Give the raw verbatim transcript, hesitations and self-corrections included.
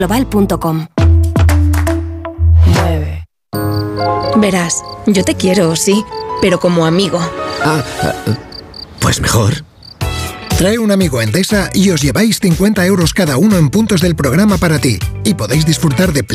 global punto com. Verás, yo te quiero, sí, pero como amigo. Ah, pues mejor. Trae un amigo a Endesa y os lleváis cincuenta euros cada uno en puntos del programa para ti. Y podéis disfrutar de